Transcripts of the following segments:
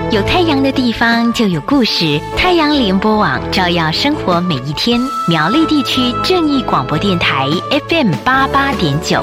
有太阳的地方就有故事，太阳联播网照耀生活每一天。苗栗地区正义广播电台 FM88.9。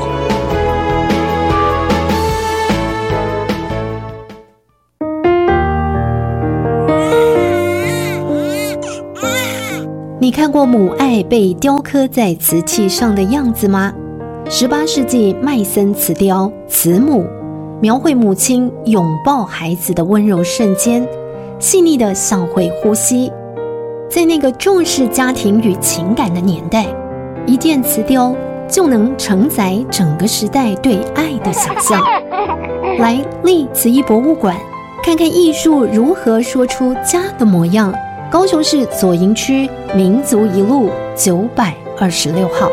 你看过母爱被雕刻在瓷器上的样子吗？18世纪麦森瓷雕《慈母》描绘母亲拥抱孩子的温柔瞬间，细腻的像会呼吸。在那个重视家庭与情感的年代，一件瓷雕就能承载整个时代对爱的想象。来立慈艺博物馆看看艺术如何说出家的模样。高雄市左营区民族一路926号。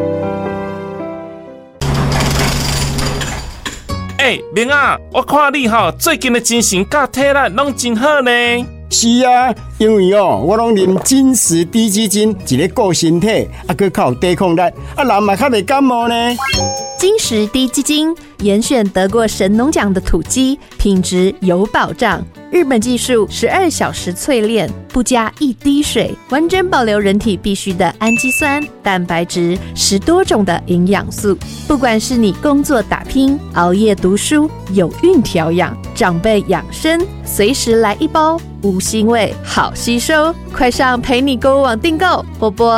明啊，我看你最近的精神甲体力拢真好呢。 是啊，因为我拢啉金石低基金，一个顾身体，还靠抵抗力，人嘛较袂感冒呢。 金石低基金严选得过神农奖的土鸡，品质有保障。日本技术12小时淬炼，不加一滴水，完整保留人体必需的氨基酸、蛋白质，10多种的营养素。不管是你工作打拼、熬夜读书、有孕调养、长辈养生，随时来一包，无腥味，好吸收。快上陪你购物网订购，或拨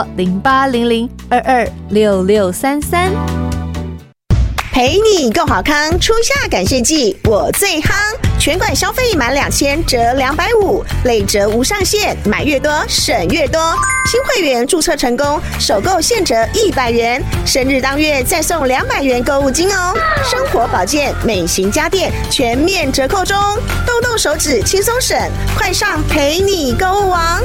0800226633。 陪你够好康，初夏感谢季我最夯，全馆消费满2000折250，累折无上限，买越多省越多。新会员注册成功，首购现折100元，生日当月再送200元购物金哦。生活保健、美型家电全面折扣中，动动手指轻松省，快上陪你购物网。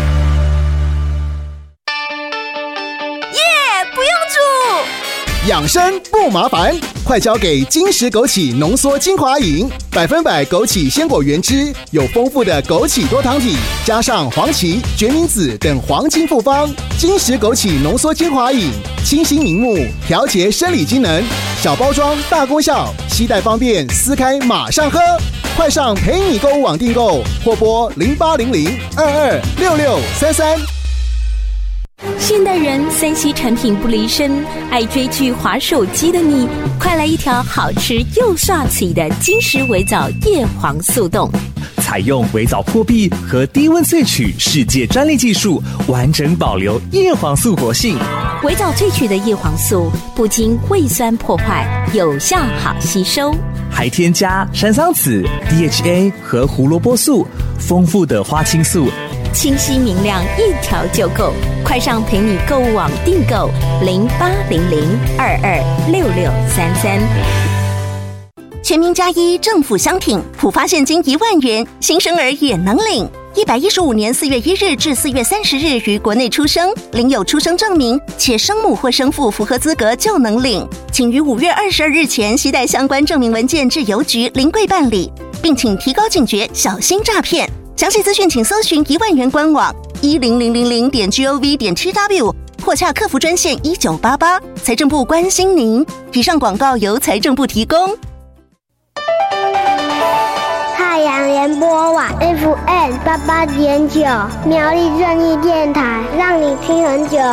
不用煮， 养生不麻烦，快交给金石枸杞浓缩精华饮，100%枸杞鲜果原汁，有丰富的枸杞多糖体，加上黄芪、决明子等黄金复方。金石枸杞浓缩精华饮，清新明目，调节生理机能，小包装大功效，携带方便，撕开马上喝。快上陪你购物网订购，或拨0800226633。 现代人3C 产品不离身，爱追剧滑手机的你，快来一条好吃又刷嘴的金石微藻叶黄素冻。 采用微藻破壁和低温萃取世界专利技术，完整保留叶黄素活性。 微藻萃取的叶黄素不经胃酸破坏，有效好吸收， 还添加山桑子、DHA 和胡萝卜素，丰富的花青素， 清晰明亮，一条就够。快上陪你购物网订购0800226633。 全民加1政府相挺，普发现金1万元，新生儿也能领。115年4月1日至4月30日于国内出生，领有出生证明，且生母或生父符合资格就能领。请于5月22日前携带相关证明文件至邮局临柜办理，并请提高警觉，小心诈骗。详细资讯请搜寻1万元官网10000.gov.tw 或洽客服专线1988。财政部关心您。以上广告由财政部提供。 太阳联播网 FM88.9 苗栗正义电台，让你听很久。